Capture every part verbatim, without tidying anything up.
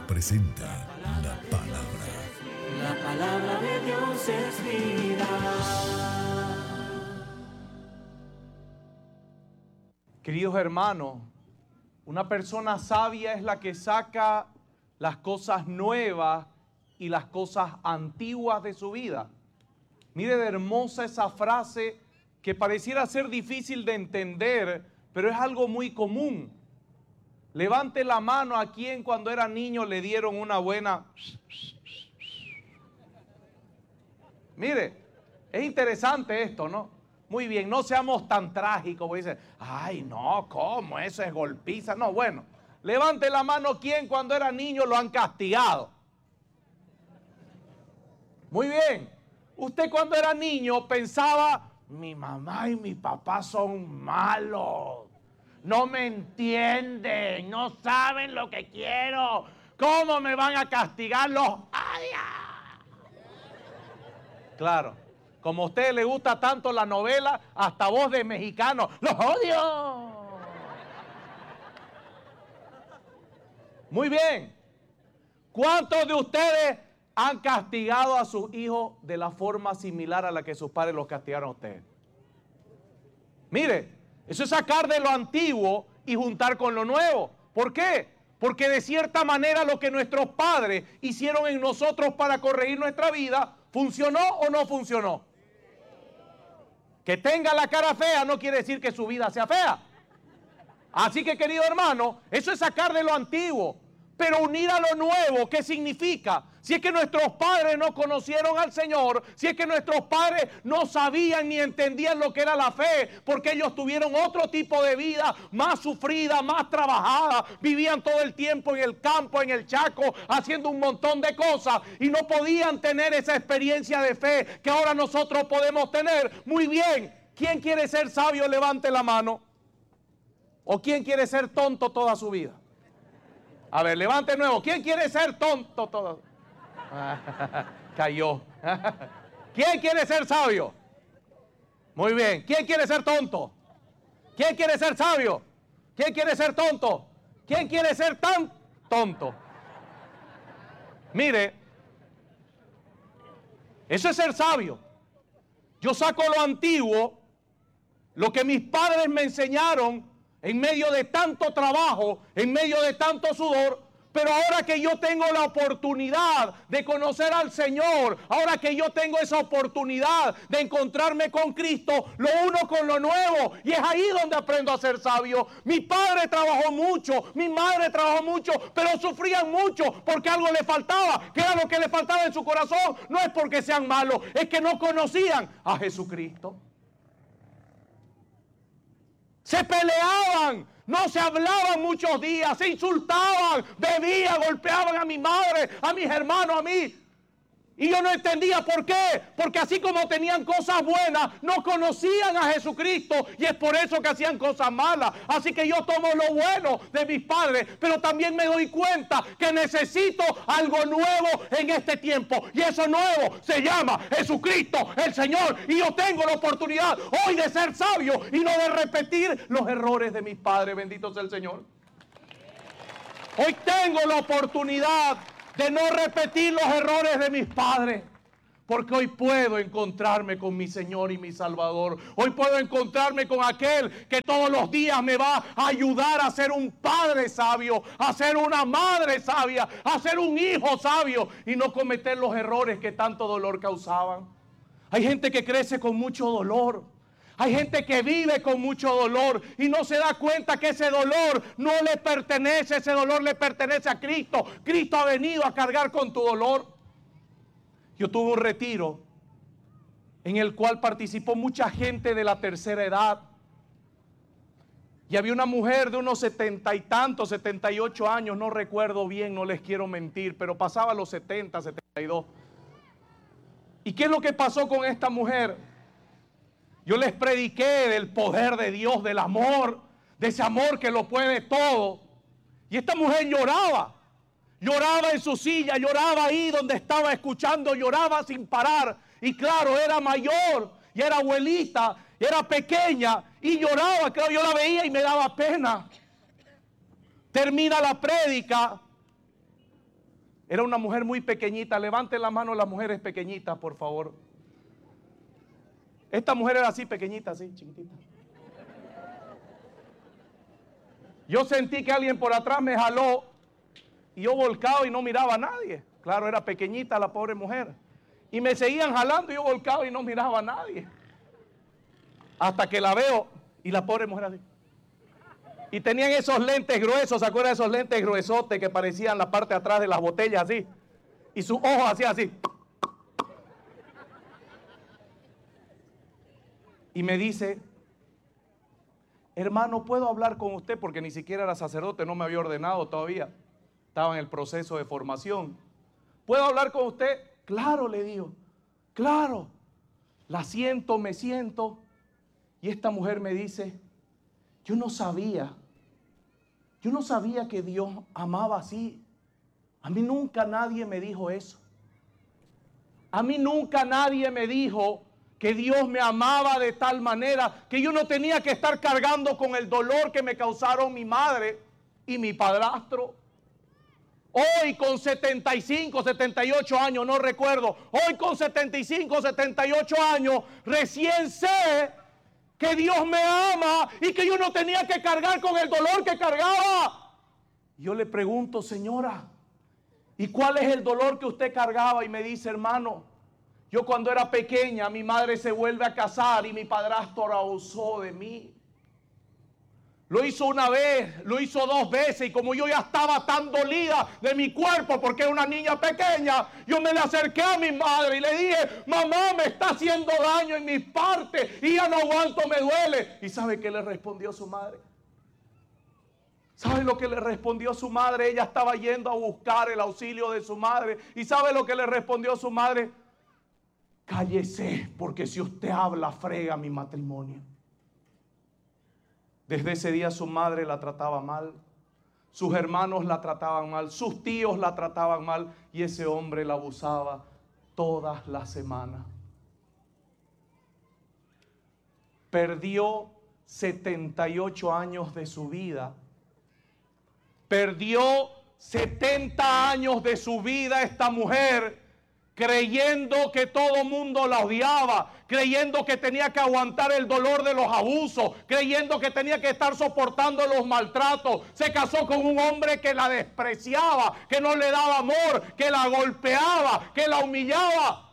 presenta la palabra. La palabra de Dios es vida. Queridos hermanos, una persona sabia es la que saca las cosas nuevas y las cosas antiguas de su vida. Mire de hermosa esa frase que pareciera ser difícil de entender, pero es algo muy común. Levante la mano a quien cuando era niño le dieron una buena... Mire, es interesante esto, ¿no? Muy bien, no seamos tan trágicos, porque dicen, ay no, ¿cómo? Eso es golpiza. No, bueno, levante la mano quien cuando era niño lo han castigado. Muy bien, usted cuando era niño pensaba, mi mamá y mi papá son malos. No me entienden, no saben lo que quiero. ¿Cómo me van a castigar? Los odio. Claro, como a usted le gusta tanto la novela, hasta voz de mexicano, los odio. Muy bien. ¿Cuántos de ustedes han castigado a sus hijos de la forma similar a la que sus padres los castigaron a ustedes? Mire, eso es sacar de lo antiguo y juntar con lo nuevo. ¿Por qué? Porque de cierta manera lo que nuestros padres hicieron en nosotros para corregir nuestra vida, ¿funcionó o no funcionó? Que tenga la cara fea no quiere decir que su vida sea fea. Así que, querido hermano, eso es sacar de lo antiguo, pero unir a lo nuevo. ¿Qué significa? Si es que nuestros padres no conocieron al Señor, si es que nuestros padres no sabían ni entendían lo que era la fe, porque ellos tuvieron otro tipo de vida, más sufrida, más trabajada, vivían todo el tiempo en el campo, en el Chaco, haciendo un montón de cosas, y no podían tener esa experiencia de fe que ahora nosotros podemos tener. Muy bien, ¿quién quiere ser sabio? Levante la mano. ¿O quién quiere ser tonto toda su vida? A ver, levante de nuevo. ¿Quién quiere ser tonto toda? Cayó. ¿Quién quiere ser sabio? Muy bien. ¿Quién quiere ser tonto? ¿Quién quiere ser sabio? ¿Quién quiere ser tonto? ¿Quién quiere ser tan tonto? Mire, eso es ser sabio. Yo saco lo antiguo, lo que mis padres me enseñaron en medio de tanto trabajo, en medio de tanto sudor. Pero ahora que yo tengo la oportunidad de conocer al Señor, ahora que yo tengo esa oportunidad de encontrarme con Cristo, lo uno con lo nuevo. Y es ahí donde aprendo a ser sabio. Mi padre trabajó mucho, mi madre trabajó mucho, pero sufrían mucho porque algo le faltaba. ¿Qué era lo que le faltaba en su corazón? No es porque sean malos, es que no conocían a Jesucristo. Se peleaban, no se hablaban muchos días, se insultaban, bebían, golpeaban a mi madre, a mis hermanos, a mí. Y yo no entendía por qué, porque así como tenían cosas buenas, no conocían a Jesucristo y es por eso que hacían cosas malas. Así que yo tomo lo bueno de mis padres, pero también me doy cuenta que necesito algo nuevo en este tiempo. Y eso nuevo se llama Jesucristo, el Señor. Y yo tengo la oportunidad hoy de ser sabio y no de repetir los errores de mis padres. Bendito sea el Señor. Hoy tengo la oportunidad de no repetir los errores de mis padres, porque hoy puedo encontrarme con mi Señor y mi Salvador. Hoy puedo encontrarme con aquel que todos los días me va a ayudar a ser un padre sabio, a ser una madre sabia, a ser un hijo sabio y no cometer los errores que tanto dolor causaban. Hay gente que crece con mucho dolor. Hay gente que vive con mucho dolor y no se da cuenta que ese dolor no le pertenece, ese dolor le pertenece a Cristo. Cristo ha venido a cargar con tu dolor. Yo tuve un retiro en el cual participó mucha gente de la tercera edad. Y había una mujer de unos setenta y tantos, setenta y ocho años, no recuerdo bien, no les quiero mentir, pero pasaba los setenta, setenta y dos. ¿Y qué es lo que pasó con esta mujer? Yo les prediqué del poder de Dios, del amor, de ese amor que lo puede todo. Y esta mujer lloraba, lloraba en su silla, lloraba ahí donde estaba escuchando, lloraba sin parar. Y claro, era mayor, y era abuelita, y era pequeña, y lloraba. Claro, yo la veía y me daba pena. Termina la prédica Era una mujer muy pequeñita. Levanten la mano las mujeres pequeñitas, por favor. Esta mujer era así, pequeñita, así, chiquitita. Yo sentí que alguien por atrás me jaló y yo volcado y no miraba a nadie. Claro, era pequeñita la pobre mujer. Y me seguían jalando y yo volcado y no miraba a nadie. Hasta que la veo y la pobre mujer así. Y tenían esos lentes gruesos, ¿se acuerdan de esos lentes gruesotes que parecían la parte de atrás de las botellas así? Y sus ojos hacían así. Y me dice, hermano, ¿puedo hablar con usted? Porque ni siquiera era sacerdote, no me había ordenado todavía. Estaba en el proceso de formación. ¿Puedo hablar con usted? Claro, le digo, claro. La siento, me siento. Y esta mujer me dice, yo no sabía, yo no sabía que Dios amaba así. A mí nunca nadie me dijo eso. A mí nunca nadie me dijo que Dios me amaba de tal manera que yo no tenía que estar cargando con el dolor que me causaron mi madre y mi padrastro. Hoy con setenta y cinco, setenta y ocho años, no recuerdo, hoy con setenta y cinco, setenta y ocho años, recién sé que Dios me ama y que yo no tenía que cargar con el dolor que cargaba. Yo le pregunto, señora, ¿y cuál es el dolor que usted cargaba? Y me dice, hermano, yo cuando era pequeña, mi madre se vuelve a casar y mi padrastro abusó de mí. Lo hizo una vez, lo hizo dos veces, y como yo ya estaba tan dolida de mi cuerpo porque era una niña pequeña, yo me le acerqué a mi madre y le dije, mamá, me está haciendo daño en mis partes y ya no aguanto, me duele. ¿Y sabe qué le respondió su madre? ¿Sabe lo que le respondió su madre? Ella estaba yendo a buscar el auxilio de su madre. ¿Y sabe lo que le respondió su madre? Cállese, porque si usted habla, frega mi matrimonio. Desde ese día su madre la trataba mal, sus hermanos la trataban mal, sus tíos la trataban mal y ese hombre la abusaba todas las semanas. Perdió setenta y ocho años de su vida. Perdió setenta años de su vida esta mujer, creyendo que todo mundo la odiaba, creyendo que tenía que aguantar el dolor de los abusos, creyendo que tenía que estar soportando los maltratos. Se casó con un hombre que la despreciaba, que no le daba amor, que la golpeaba, que la humillaba.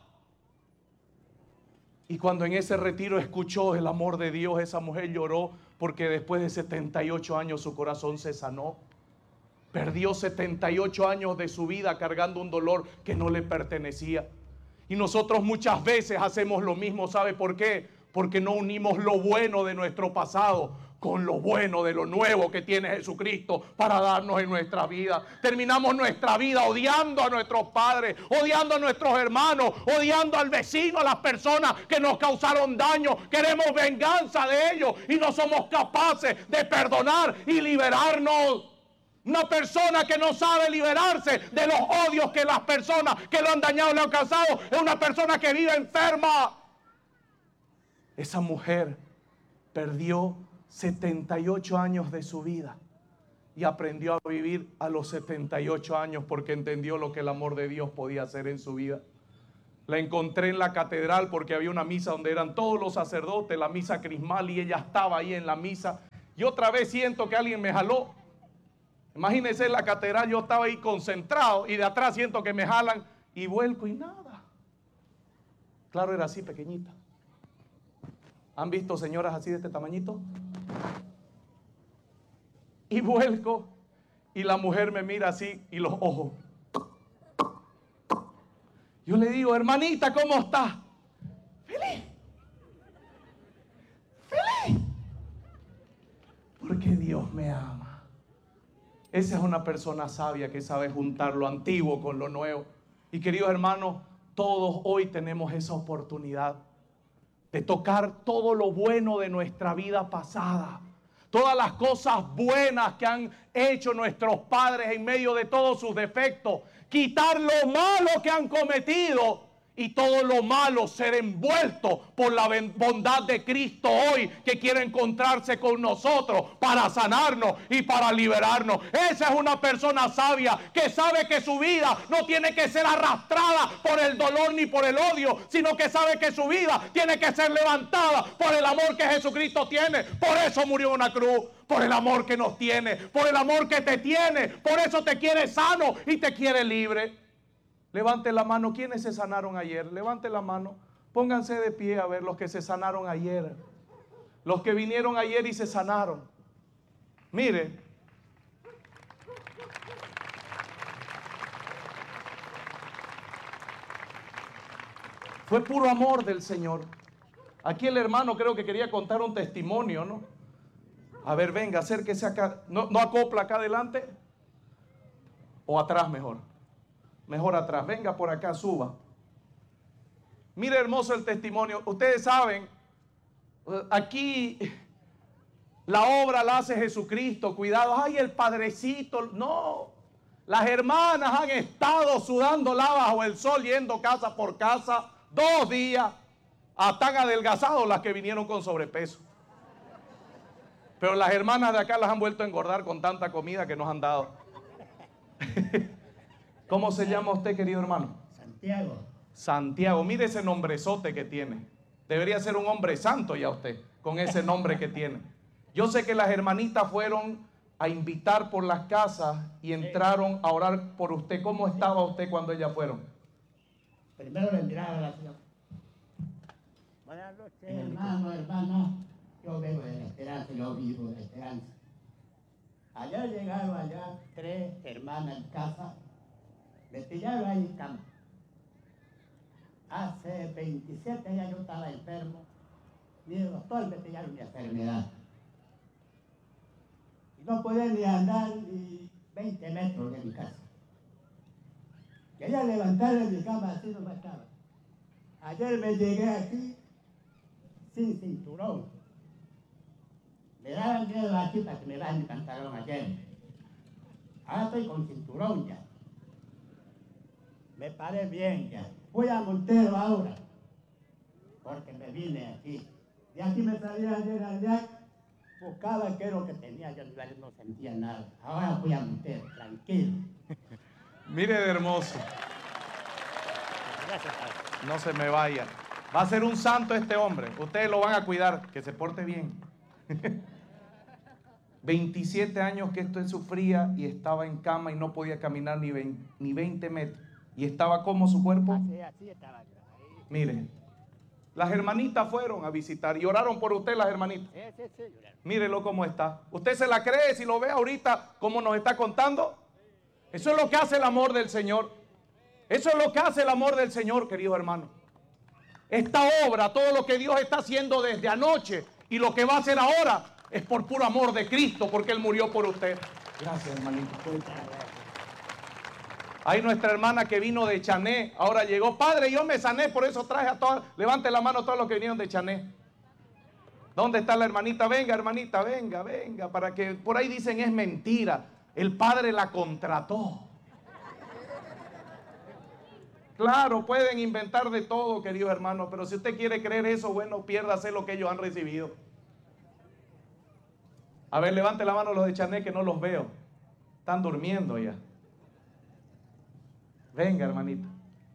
Y cuando en ese retiro escuchó el amor de Dios, esa mujer lloró porque después de setenta y ocho años su corazón se sanó. Perdió setenta y ocho años de su vida cargando un dolor que no le pertenecía. Y nosotros muchas veces hacemos lo mismo. ¿Sabe por qué? Porque no unimos lo bueno de nuestro pasado con lo bueno de lo nuevo que tiene Jesucristo para darnos en nuestra vida. Terminamos nuestra vida odiando a nuestros padres, odiando a nuestros hermanos, odiando al vecino, a las personas que nos causaron daño. Queremos venganza de ellos y no somos capaces de perdonar y liberarnos. Una persona que no sabe liberarse de los odios que las personas que lo han dañado le han causado es una persona que vive enferma. Esa mujer perdió setenta y ocho años de su vida y aprendió a vivir a los setenta y ocho años porque entendió lo que el amor de Dios podía hacer en su vida. La encontré en la catedral porque había una misa donde eran todos los sacerdotes, la misa crismal, y ella estaba ahí en la misa. Y otra vez siento que alguien me jaló. Imagínense en la catedral, yo estaba ahí concentrado y de atrás siento que me jalan y vuelco y nada. Claro, era así pequeñita. ¿Han visto señoras así de este tamañito? Y vuelco y la mujer me mira así y los ojos. Yo le digo, hermanita, ¿cómo estás? Feliz. Feliz. Porque Dios me ama. Esa es una persona sabia que sabe juntar lo antiguo con lo nuevo. Y queridos hermanos, todos hoy tenemos esa oportunidad de tocar todo lo bueno de nuestra vida pasada. Todas las cosas buenas que han hecho nuestros padres en medio de todos sus defectos. Quitar lo malo que han cometido y todo lo malo ser envuelto por la bondad de Cristo hoy, que quiere encontrarse con nosotros para sanarnos y para liberarnos. Esa es una persona sabia que sabe que su vida no tiene que ser arrastrada por el dolor ni por el odio, sino que sabe que su vida tiene que ser levantada por el amor que Jesucristo tiene. Por eso murió en una cruz, por el amor que nos tiene, por el amor que te tiene. Por eso te quiere sano y te quiere libre. Levante la mano, ¿quiénes se sanaron ayer? Levante la mano, pónganse de pie a ver los que se sanaron ayer. Los que vinieron ayer y se sanaron. Mire, fue puro amor del Señor. Aquí el hermano creo que quería contar un testimonio, ¿no? A ver, venga, acérquese acá. ¿No, no acopla acá adelante? ¿O atrás mejor? Mejor atrás, venga por acá, suba. Mire hermoso el testimonio. Ustedes saben, aquí la obra la hace Jesucristo. Cuidado, ay el padrecito. No, las hermanas han estado sudándola bajo el sol, yendo casa por casa, dos días. Están adelgazados las que vinieron con sobrepeso. Pero las hermanas de acá las han vuelto a engordar con tanta comida que nos han dado. ¿Cómo se llama usted, querido hermano? Santiago. Santiago, mire ese nombrezote que tiene. Debería ser un hombre santo ya usted, con ese nombre que tiene. Yo sé que las hermanitas fueron a invitar por las casas y entraron a orar por usted. ¿Cómo estaba usted cuando ellas fueron? Primero le enviaron a la señora. Buenas noches. Hermano, hermano, yo vengo de la esperanza, yo vivo de la esperanza. Allá llegaron allá tres hermanas en casa. Me pillaron ahí en cama. Hace veintisiete años yo estaba enfermo. Y el doctor me pillaron mi enfermedad. Y no podía ni andar ni veinte metros de mi casa. Quería levantar de mi cama, así no me estaba. Ayer me llegué aquí sin cinturón. Me daban miedo aquí para que me baje mi pantalón ayer. Ahora estoy con cinturón ya. Me paré bien ya. Voy a Montero ahora, porque me vine aquí. De aquí me salía ayer allá, buscaba qué era lo que tenía, yo no sentía nada. Ahora voy a Montero, tranquilo. Mire de hermoso. Gracias, padre. No se me vaya. Va a ser un santo este hombre. Ustedes lo van a cuidar, que se porte bien. veintisiete años que esto sufría y estaba en cama y no podía caminar ni veinte, ni veinte metros. ¿Y estaba como su cuerpo? Así, así estaba. Ahí. Mire, las hermanitas fueron a visitar y oraron por usted, las hermanitas. Sí, sí, sí, lloraron. Mírelo cómo está. ¿Usted se la cree si lo ve ahorita como nos está contando? Eso es lo que hace el amor del Señor. Eso es lo que hace el amor del Señor, querido hermano. Esta obra, todo lo que Dios está haciendo desde anoche y lo que va a hacer ahora es por puro amor de Cristo, porque Él murió por usted. Gracias, hermanito. Hay nuestra hermana que vino de Chané, ahora llegó. Padre, yo me sané, por eso traje a todas. Levante la mano a todos los que vinieron de Chané. ¿Dónde está la hermanita? Venga, hermanita, venga, venga. Para que por ahí dicen es mentira. El Padre la contrató. Claro, pueden inventar de todo, querido hermano, pero si usted quiere creer eso, bueno, piérdase lo que ellos han recibido. A ver, levante la mano los de Chané que no los veo. Están durmiendo ya. Venga, hermanita.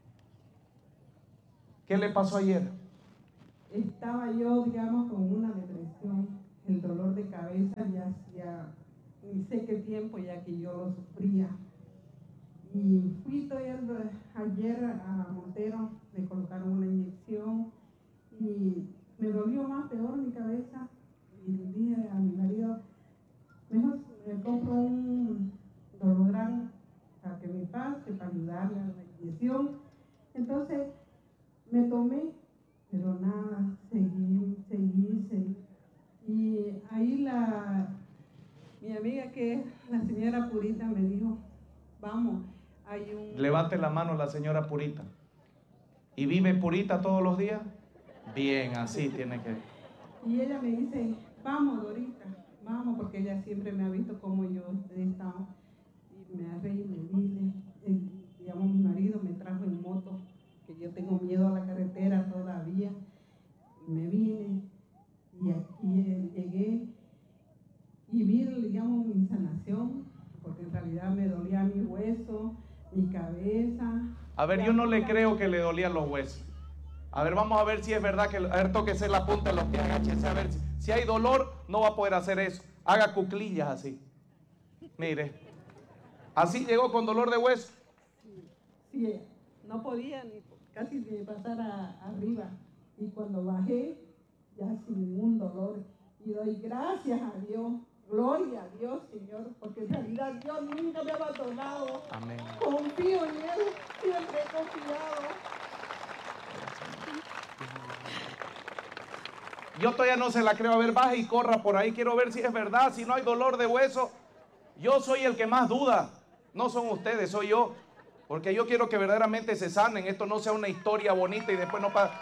¿Qué le pasó ayer? Estaba yo, digamos, con una depresión, el dolor de cabeza ya hacía ni sé qué tiempo ya que yo lo sufría. Y fui todavía ayer a Montero, me colocaron una inyección y me dolió más, peor mi cabeza. Y le dije a mi marido, mejor me compro un Dolodran para que me pase, para ayudarle a la inyección. Entonces me tomé, pero nada, seguí, seguí, seguí. Y ahí la, mi amiga que es la señora Purita me dijo, vamos, hay un... Levante la mano la señora Purita. ¿Y vive Purita todos los días? Bien, así tiene que... Y ella me dice, vamos Dorita, vamos, porque ella siempre me ha visto como yo he estado. Y me arreí, me vine, llamó a mi marido, me trajo en moto, que yo tengo miedo cabeza. A ver, yo no le creo que le dolían los huesos. A ver, vamos a ver si es verdad que... A ver, tóquese la punta de los pies, agáchese, a ver si, si hay dolor, no va a poder hacer eso. Haga cuclillas así. Mire. Así llegó con dolor de hueso. Sí, no podía ni casi ni pasar a, arriba. Y cuando bajé, ya sin ningún dolor. Y doy gracias a Dios, gloria a Dios, Señor, porque en realidad Dios nunca me ha abandonado. Amén. Confío en Él, siempre he confiado. Yo todavía no se la creo. A ver, baje y corra por ahí. Quiero ver si es verdad, si no hay dolor de hueso. Yo soy el que más duda. No son ustedes, soy yo. Porque yo quiero que verdaderamente se sanen. Esto no sea una historia bonita y después no pasa.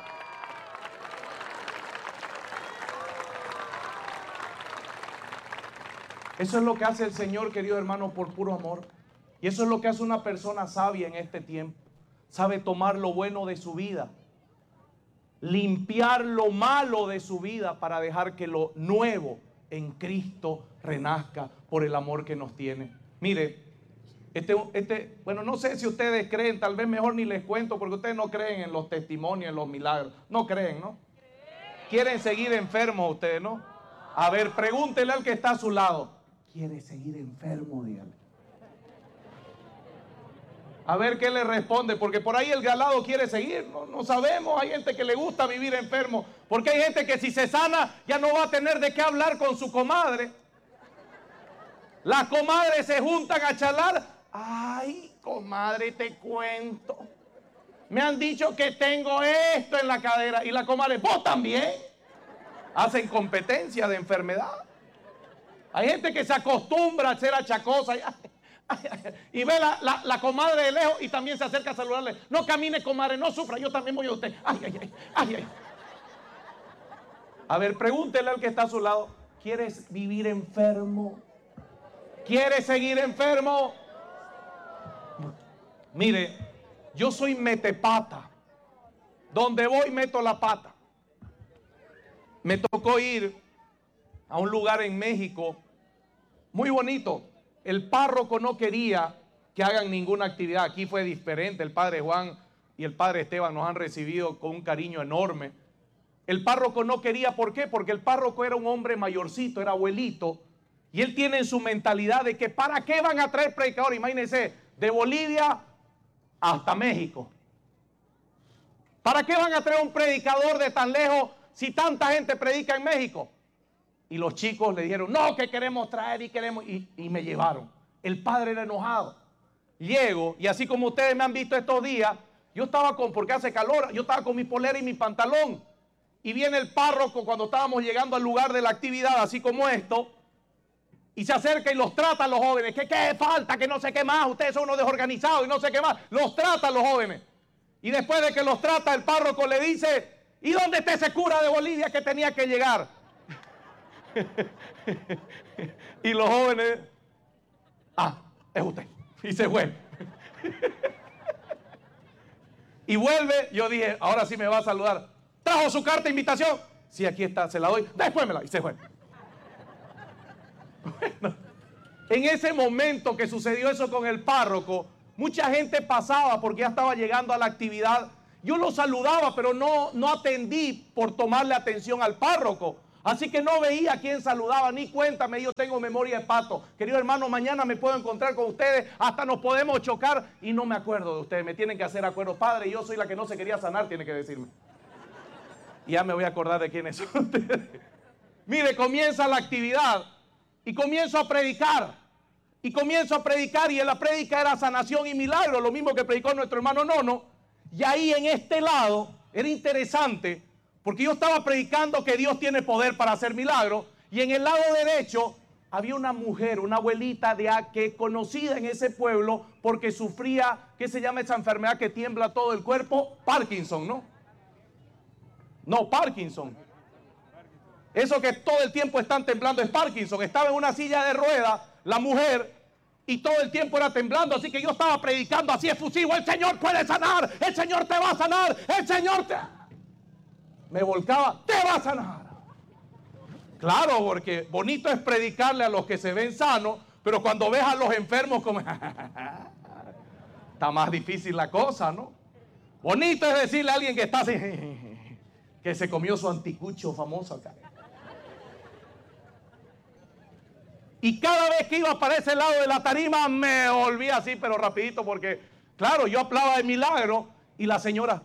Eso es lo que hace el Señor, querido hermano, por puro amor. Y eso es lo que hace una persona sabia en este tiempo. Sabe tomar lo bueno de su vida, limpiar lo malo de su vida para dejar que lo nuevo en Cristo renazca por el amor que nos tiene. Mire, este, este, bueno, no sé si ustedes creen, tal vez mejor ni les cuento porque ustedes no creen en los testimonios, en los milagros. No creen, ¿no? Quieren seguir enfermos ustedes, ¿no? A ver, pregúntele al que está a su lado. ¿Quiere seguir enfermo? Dígale. A ver qué le responde, porque por ahí el galado quiere seguir. No, no sabemos, hay gente que le gusta vivir enfermo. Porque hay gente que si se sana ya no va a tener de qué hablar con su comadre. Las comadres se juntan a charlar. Ay, comadre, te cuento. Me han dicho que tengo esto en la cadera. Y la comadre, vos también. Hacen competencia de enfermedad. Hay gente que se acostumbra a ser achacosa. Y ve la, la, la comadre de lejos y también se acerca a saludarle. No camine, comadre, no sufra, yo también voy a usted. Ay, ay, ay, ay, ay. A ver, pregúntele al que está a su lado. ¿Quieres vivir enfermo? ¿Quieres seguir enfermo? Mire, yo soy metepata. Donde voy meto la pata. Me tocó ir a un lugar en México muy bonito. El párroco no quería que hagan ninguna actividad. Aquí fue diferente. El padre Juan y el padre Esteban nos han recibido con un cariño enorme. El párroco no quería, ¿por qué? Porque el párroco era un hombre mayorcito, era abuelito. Y él tiene en su mentalidad de que ¿para qué van a traer predicadores? Imagínense, de Bolivia hasta México. ¿Para qué van a traer un predicador de tan lejos si tanta gente predica en México? Y los chicos le dijeron, no, que queremos traer y queremos... Y, y me llevaron. El padre era enojado. Llego, y así como ustedes me han visto estos días, yo estaba con, porque hace calor, yo estaba con mi polera y mi pantalón. Y viene el párroco cuando estábamos llegando al lugar de la actividad, así como esto, y se acerca y los trata a los jóvenes. ¿Qué, qué falta? Que no sé qué más, ustedes son unos desorganizados y no sé qué más. Los trata a los jóvenes. Y después de que los trata, el párroco le dice, ¿y dónde está ese cura de Bolivia que tenía que llegar? Y los jóvenes, ah, es usted. Y se fue. Y vuelve, yo dije, ahora sí me va a saludar. ¿Trajo su carta de invitación? Sí, aquí está, se la doy. Después me la, y se fue. Bueno, en ese momento que sucedió eso con el párroco, mucha gente pasaba porque ya estaba llegando a la actividad. Yo lo saludaba, pero no, no atendí por tomarle atención al párroco. Así que no veía a quién saludaba, ni cuéntame, yo tengo memoria de pato. Querido hermano, mañana me puedo encontrar con ustedes, hasta nos podemos chocar y no me acuerdo de ustedes. Me tienen que hacer acuerdo. Padre, yo soy la que no se quería sanar, tiene que decirme. Y ya me voy a acordar de quiénes son ustedes. Mire, comienza la actividad y comienzo a predicar. Y comienzo a predicar y en la prédica era sanación y milagro, lo mismo que predicó nuestro hermano Nono. Y ahí en este lado era interesante, porque yo estaba predicando que Dios tiene poder para hacer milagros. Y en el lado derecho había una mujer, una abuelita de a, que conocida en ese pueblo porque sufría, ¿qué se llama esa enfermedad que tiembla todo el cuerpo? Parkinson, ¿no? No, Parkinson. Eso que todo el tiempo están temblando es Parkinson. Estaba en una silla de ruedas, la mujer, y todo el tiempo era temblando. Así que yo estaba predicando así efusivo. El Señor puede sanar, el Señor te va a sanar, el Señor te... Me volcaba, te va a sanar. Claro, porque bonito es predicarle a los que se ven sanos, pero cuando ves a los enfermos como... Está más difícil la cosa, ¿no? Bonito es decirle a alguien que está así, que se comió su anticucho famoso acá. Y cada vez que iba para ese lado de la tarima me volvía así, pero rapidito, porque claro, yo hablaba de milagro y la señora...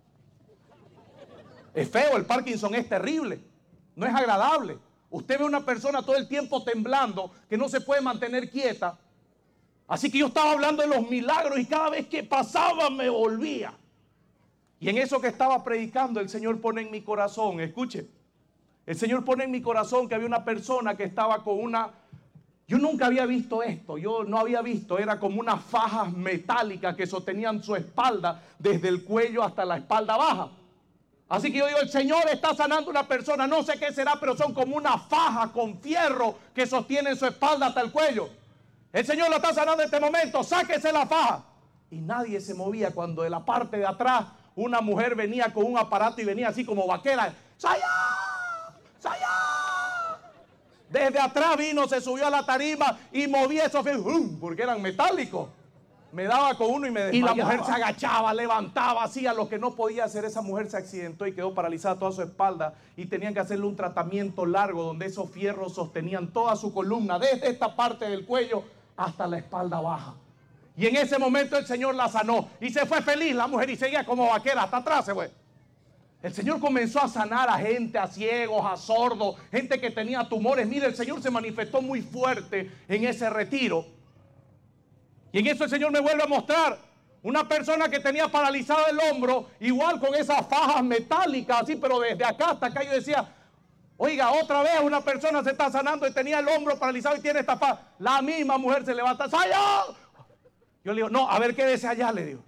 Es feo, el Parkinson es terrible, no es agradable. Usted ve a una persona todo el tiempo temblando, que no se puede mantener quieta. Así que yo estaba hablando de los milagros y cada vez que pasaba me volvía. Y en eso que estaba predicando, el Señor pone en mi corazón, escuche, el Señor pone en mi corazón que había una persona que estaba con una... Yo nunca había visto esto, yo no había visto, era como unas fajas metálicas que sostenían su espalda desde el cuello hasta la espalda baja. Así que yo digo, el Señor está sanando a una persona, no sé qué será, pero son como una faja con fierro que sostienen su espalda hasta el cuello. El Señor lo está sanando en este momento, sáquese la faja. Y nadie se movía cuando de la parte de atrás una mujer venía con un aparato y venía así como vaquera. ¡Sayá! ¡Sayá! Desde atrás vino, se subió a la tarima y movía esos fierros, porque eran metálicos. Me daba con uno y me desmayaba. Y la mujer se agachaba, levantaba, hacía lo que no podía hacer. Esa mujer se accidentó y quedó paralizada toda su espalda. Y tenían que hacerle un tratamiento largo donde esos fierros sostenían toda su columna, desde esta parte del cuello hasta la espalda baja. Y en ese momento el Señor la sanó. Y se fue feliz la mujer y seguía como vaquera, hasta atrás se fue. El Señor comenzó a sanar a gente, a ciegos, a sordos, gente que tenía tumores. Mire, el Señor se manifestó muy fuerte en ese retiro. Y en eso el Señor me vuelve a mostrar una persona que tenía paralizado el hombro, igual con esas fajas metálicas, así, pero desde acá hasta acá. Yo decía, oiga, otra vez una persona se está sanando y tenía el hombro paralizado y tiene esta faja. La misma mujer se levanta, ¡saya! Yo le digo, no, a ver, quédese allá, le digo.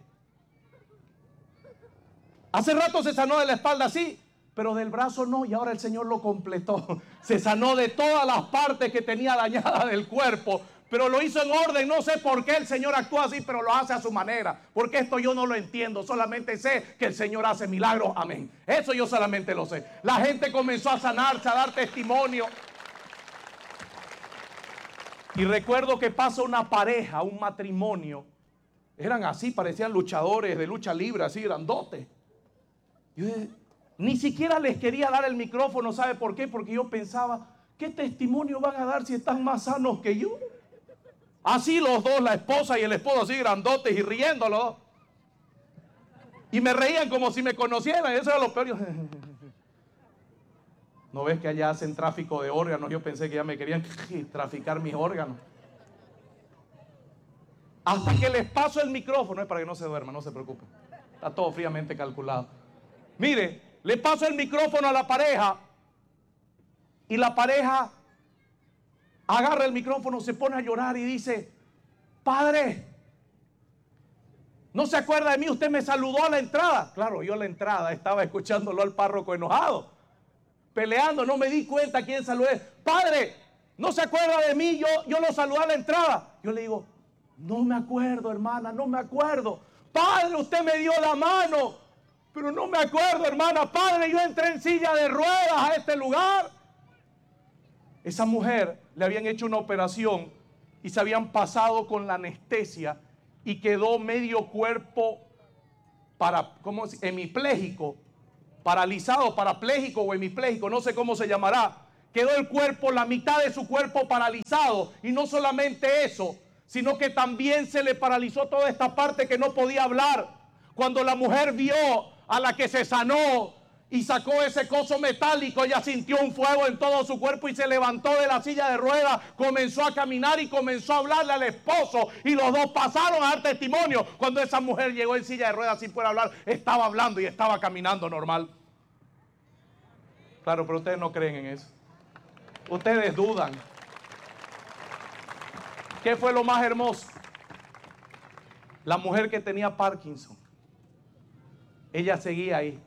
Hace rato se sanó de la espalda, sí, pero del brazo no, y ahora el Señor lo completó. Se sanó de todas las partes que tenía dañadas del cuerpo, pero lo hizo en orden. No sé por qué el Señor actúa así, pero lo hace a su manera, porque esto yo no lo entiendo. Solamente sé que el Señor hace milagros, amén. Eso yo solamente lo sé. La gente comenzó a sanarse, a dar testimonio. Y recuerdo que pasa una pareja, un matrimonio. Eran así, parecían luchadores de lucha libre, así grandotes. Yo ni siquiera les quería dar el micrófono, ¿sabe por qué? Porque yo pensaba, ¿qué testimonio van a dar si están más sanos que yo? Así los dos, la esposa y el esposo, así grandotes y riendo los dos. Y me reían como si me conocieran, eso era lo peor. ¿No ves que allá hacen tráfico de órganos? Yo pensé que ya me querían traficar mis órganos. Hasta que les paso el micrófono, es para que no se duerman, no se preocupen. Está todo fríamente calculado. Mire, le paso el micrófono a la pareja y la pareja agarra el micrófono, se pone a llorar y dice, padre, ¿no se acuerda de mí? Usted me saludó a la entrada. Claro, yo a la entrada estaba escuchándolo al párroco enojado, peleando, no me di cuenta quién saludé. Padre, ¿no se acuerda de mí? Yo, yo lo saludé a la entrada. Yo le digo, no me acuerdo, hermana, no me acuerdo. Padre, usted me dio la mano. Pero no me acuerdo, hermana. Padre, yo entré en silla de ruedas a este lugar. Esa mujer le habían hecho una operación y se habían pasado con la anestesia y quedó medio cuerpo para, ¿cómo es? hemipléjico, paralizado, parapléjico o hemipléjico, no sé cómo se llamará. Quedó el cuerpo, la mitad de su cuerpo paralizado. Y no solamente eso, sino que también se le paralizó toda esta parte que no podía hablar. Cuando la mujer vio a la que se sanó y sacó ese coso metálico, ella sintió un fuego en todo su cuerpo y se levantó de la silla de ruedas, comenzó a caminar y comenzó a hablarle al esposo, y los dos pasaron a dar testimonio. Cuando esa mujer llegó en silla de ruedas sin poder hablar, estaba hablando y estaba caminando normal. Claro, pero ustedes no creen en eso. Ustedes dudan. ¿Qué fue lo más hermoso? La mujer que tenía Parkinson, ella seguía ahí.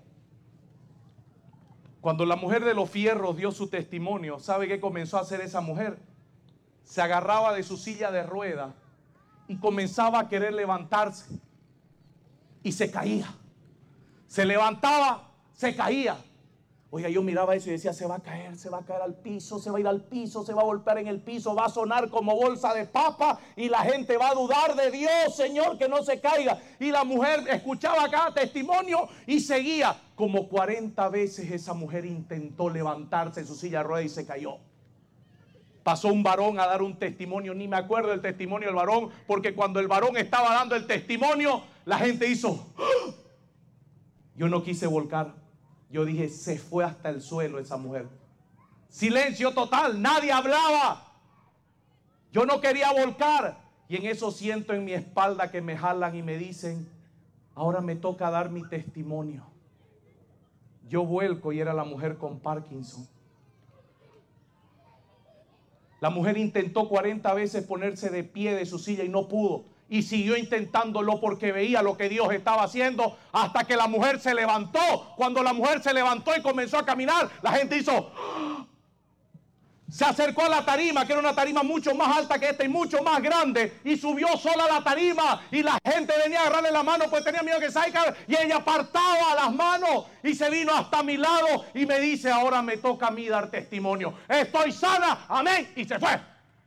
Cuando la mujer de los fierros dio su testimonio, ¿sabe qué comenzó a hacer esa mujer? Se agarraba de su silla de ruedas y comenzaba a querer levantarse. Y se caía. Se levantaba, se caía. Oiga, yo miraba eso y decía, se va a caer, se va a caer al piso, se va a ir al piso, se va a golpear en el piso, va a sonar como bolsa de papa y la gente va a dudar de Dios, Señor, que no se caiga. Y la mujer escuchaba cada testimonio y seguía. Como cuarenta veces esa mujer intentó levantarse en su silla de ruedas y se cayó. Pasó un varón a dar un testimonio, ni me acuerdo del testimonio del varón, porque cuando el varón estaba dando el testimonio, la gente hizo, ¡ah! Yo no quise volcar. Yo dije, se fue hasta el suelo esa mujer. Silencio total, nadie hablaba. Yo no quería volcar. Y en eso siento en mi espalda que me jalan y me dicen, ahora me toca dar mi testimonio. Yo vuelco y era la mujer con Parkinson. La mujer intentó cuarenta veces ponerse de pie de su silla y no pudo. Y siguió intentándolo porque veía lo que Dios estaba haciendo hasta que la mujer se levantó. Cuando la mujer se levantó y comenzó a caminar, la gente hizo... ¡ah! Se acercó a la tarima, que era una tarima mucho más alta que esta y mucho más grande, y subió sola a la tarima. Y la gente venía a agarrarle la mano, pues tenía miedo que se caiga. Y ella apartaba las manos y se vino hasta mi lado y me dice, ahora me toca a mí dar testimonio. Estoy sana, amén. Y se fue.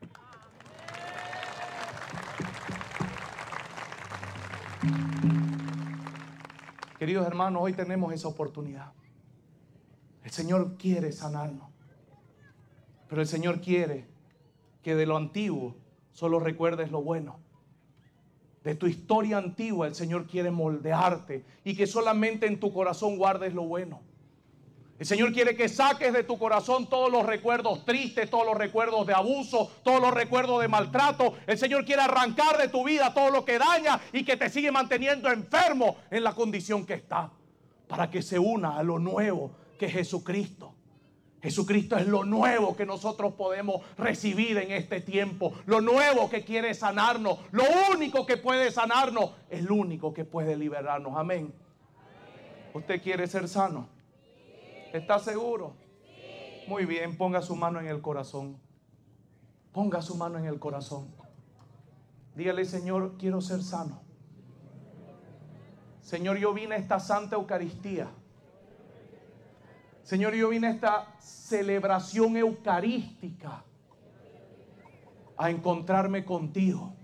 Queridos hermanos, hoy tenemos esa oportunidad. El Señor quiere sanarnos. Pero el Señor quiere que de lo antiguo solo recuerdes lo bueno. De tu historia antigua el Señor quiere moldearte y que solamente en tu corazón guardes lo bueno. El Señor quiere que saques de tu corazón todos los recuerdos tristes, todos los recuerdos de abuso, todos los recuerdos de maltrato. El Señor quiere arrancar de tu vida todo lo que daña y que te sigue manteniendo enfermo en la condición que está, para que se una a lo nuevo que es Jesucristo. Jesucristo es lo nuevo que nosotros podemos recibir en este tiempo. Lo nuevo que quiere sanarnos. Lo único que puede sanarnos. Es el único que puede liberarnos. Amén. ¿Usted quiere ser sano? ¿Está seguro? Muy bien, ponga su mano en el corazón. Ponga su mano en el corazón. Dígale, Señor, quiero ser sano. Señor, yo vine a esta Santa Eucaristía. Señor, yo vine a esta celebración eucarística a encontrarme contigo.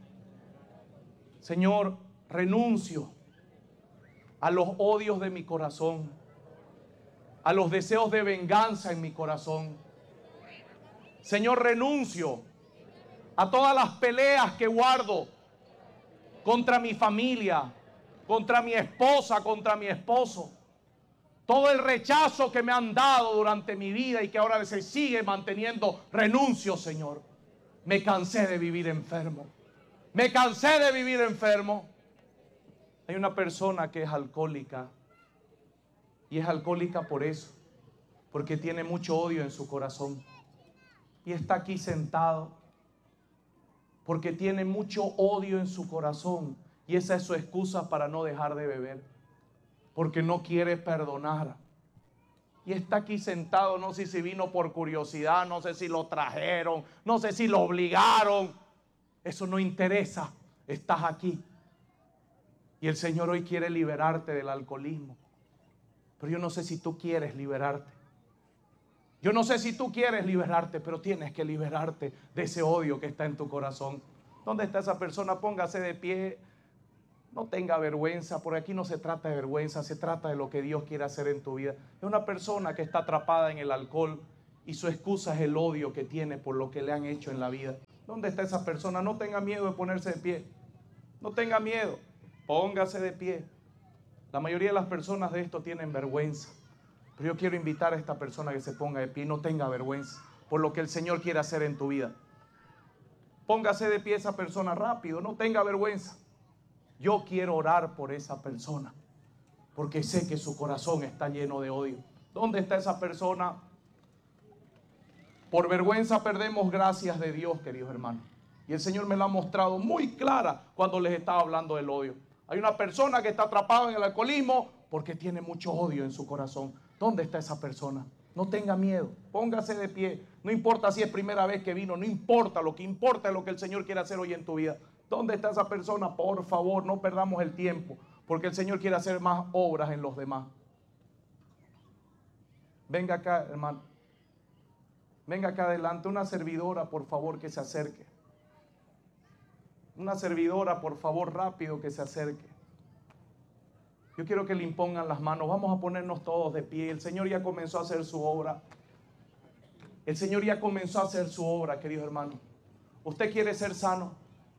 Señor, renuncio a los odios de mi corazón, a los deseos de venganza en mi corazón. Señor, renuncio a todas las peleas que guardo contra mi familia, contra mi esposa, contra mi esposo. Todo el rechazo que me han dado durante mi vida y que ahora se sigue manteniendo, renuncio, Señor. Me cansé de vivir enfermo. Me cansé de vivir enfermo. Hay una persona que es alcohólica. Y es alcohólica por eso. Porque tiene mucho odio en su corazón. Y está aquí sentado. Porque tiene mucho odio en su corazón. Y esa es su excusa para no dejar de beber. Porque no quiere perdonar. Y está aquí sentado, no sé si vino por curiosidad, no sé si lo trajeron, no sé si lo obligaron. Eso no interesa, estás aquí. Y el Señor hoy quiere liberarte del alcoholismo. Pero yo no sé si tú quieres liberarte. Yo no sé si tú quieres liberarte, pero tienes que liberarte de ese odio que está en tu corazón. ¿Dónde está esa persona? Póngase de pie. No tenga vergüenza, por aquí no se trata de vergüenza, se trata de lo que Dios quiere hacer en tu vida. Es una persona que está atrapada en el alcohol y su excusa es el odio que tiene por lo que le han hecho en la vida. ¿Dónde está esa persona? No tenga miedo de ponerse de pie. No tenga miedo, póngase de pie. La mayoría de las personas de esto tienen vergüenza. Pero yo quiero invitar a esta persona que se ponga de pie y no tenga vergüenza por lo que el Señor quiere hacer en tu vida. Póngase de pie esa persona rápido, no tenga vergüenza. Yo quiero orar por esa persona, porque sé que su corazón está lleno de odio. ¿Dónde está esa persona? Por vergüenza perdemos gracias de Dios, queridos hermanos. Y el Señor me lo ha mostrado muy clara cuando les estaba hablando del odio. Hay una persona que está atrapada en el alcoholismo porque tiene mucho odio en su corazón. ¿Dónde está esa persona? No tenga miedo, póngase de pie. No importa si es primera vez que vino, no importa. Lo que importa es lo que el Señor quiere hacer hoy en tu vida. ¿Dónde está esa persona? Por favor, no perdamos el tiempo, porque el Señor quiere hacer más obras en los demás. Venga acá, hermano. Venga acá adelante. Una servidora, por favor, que se acerque. Una servidora, por favor, rápido, que se acerque. Yo quiero que le impongan las manos. Vamos a ponernos todos de pie. El Señor ya comenzó a hacer su obra. El Señor ya comenzó a hacer su obra, queridos hermanos. Usted quiere ser sano.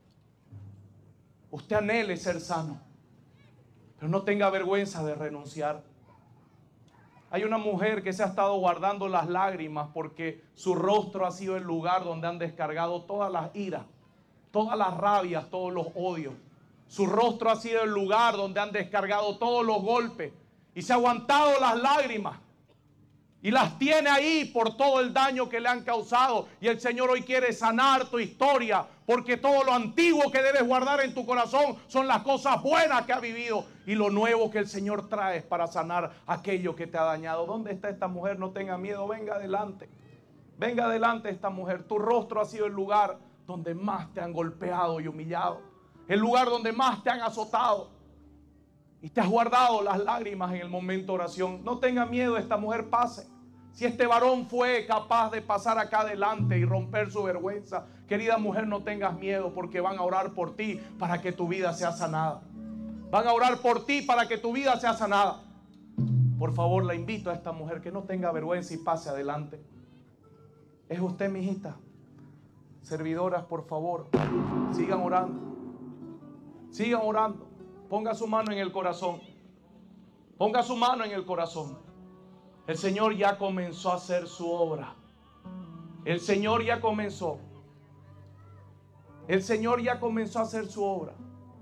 Usted anhele ser sano. Pero no tenga vergüenza de renunciar. Hay una mujer que se ha estado guardando las lágrimas porque su rostro ha sido el lugar donde han descargado todas las iras, todas las rabias, todos los odios. Su rostro ha sido el lugar donde han descargado todos los golpes y se ha aguantado las lágrimas y las tiene ahí por todo el daño que le han causado. Y el Señor hoy quiere sanar tu historia, porque todo lo antiguo que debes guardar en tu corazón son las cosas buenas que has vivido, y lo nuevo que el Señor trae es para sanar aquello que te ha dañado. ¿Dónde está esta mujer? No tenga miedo, venga adelante. Venga adelante esta mujer. Tu rostro ha sido el lugar donde más te han golpeado y humillado, el lugar donde más te han azotado, y te has guardado las lágrimas en el momento de oración. No tenga miedo, esta mujer pase. Si este varón fue capaz de pasar acá adelante y romper su vergüenza, querida mujer, no tengas miedo, porque van a orar por ti para que tu vida sea sanada. Van a orar por ti para que tu vida sea sanada. Por favor, la invito a esta mujer que no tenga vergüenza y pase adelante. Es usted, mi hijita. Servidoras, por favor, sigan orando. Sigan orando. Ponga su mano en el corazón. Ponga su mano en el corazón. El Señor ya comenzó a hacer su obra. El Señor ya comenzó. El Señor ya comenzó a hacer su obra.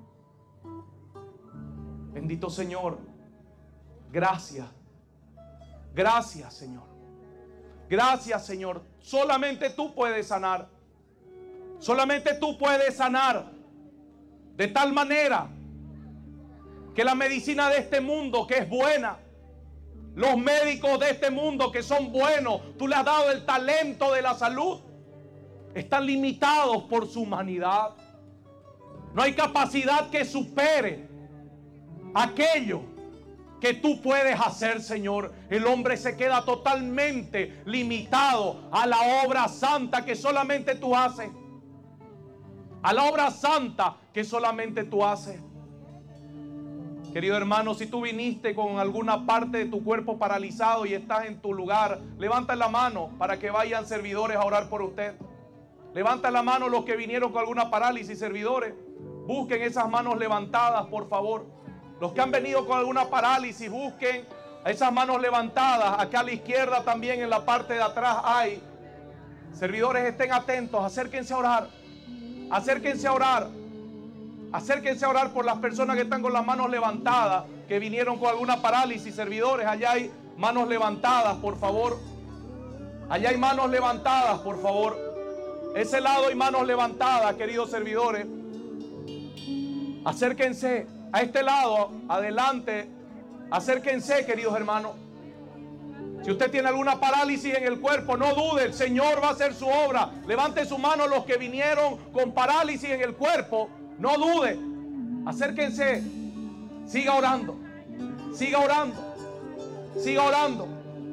Bendito Señor. Gracias. Gracias, Señor. Gracias, Señor. Solamente tú puedes sanar. Solamente tú puedes sanar. De tal manera que la medicina de este mundo, que es buena, los médicos de este mundo que son buenos, tú le has dado el talento de la salud, están limitados por su humanidad. No hay capacidad que supere aquello que tú puedes hacer, Señor. El hombre se queda totalmente limitado a la obra santa que solamente tú haces. A la obra santa que solamente tú haces. Querido hermano, si tú viniste con alguna parte de tu cuerpo paralizado y estás en tu lugar, levanta la mano para que vayan servidores a orar por usted. Levanta la mano los que vinieron con alguna parálisis, servidores. Busquen esas manos levantadas, por favor. Los que han venido con alguna parálisis, busquen esas manos levantadas. Acá a la izquierda también, en la parte de atrás hay. Servidores, estén atentos, acérquense a orar. Acérquense a orar. Acérquense a orar por las personas que están con las manos levantadas, que vinieron con alguna parálisis. Servidores, allá hay manos levantadas, por favor. Allá hay manos levantadas, por favor. Ese lado hay manos levantadas, queridos servidores. Acérquense a este lado, adelante. Acérquense, queridos hermanos. Si usted tiene alguna parálisis en el cuerpo, no dude, el Señor va a hacer su obra. Levante su mano los que vinieron con parálisis en el cuerpo. No dude, acérquense, siga orando, siga orando, siga orando.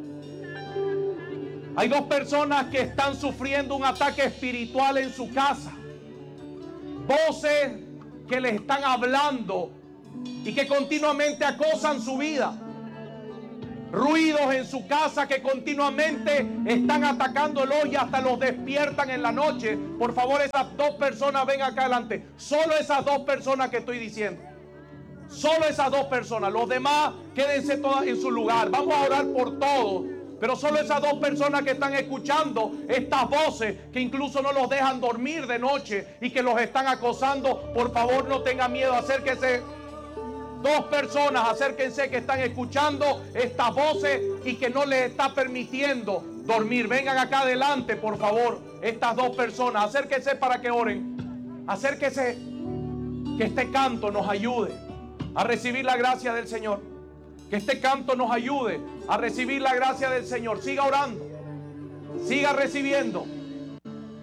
Hay dos personas que están sufriendo un ataque espiritual en su casa. Voces que les están hablando y que continuamente acosan su vida. Ruidos en su casa que continuamente están atacándolos y hasta los despiertan en la noche. Por favor, esas dos personas ven acá adelante. Solo esas dos personas que estoy diciendo. Solo esas dos personas. Los demás quédense todas en su lugar. Vamos a orar por todos. Pero solo esas dos personas que están escuchando estas voces que incluso no los dejan dormir de noche y que los están acosando. Por favor, no tengan miedo. Acérquense. Dos personas, acérquense, que están escuchando estas voces y que no les está permitiendo dormir. Vengan acá adelante, por favor, estas dos personas. Acérquense para que oren. Acérquense, que este canto nos ayude a recibir la gracia del Señor. Que este canto nos ayude a recibir la gracia del Señor. Siga orando, siga recibiendo.